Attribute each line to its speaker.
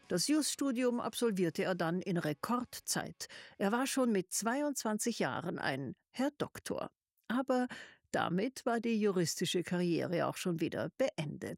Speaker 1: Das Jus-Studium absolvierte er dann in Rekordzeit. Er war schon mit 22 Jahren ein Herr Doktor. Aber damit war die juristische Karriere auch schon wieder beendet.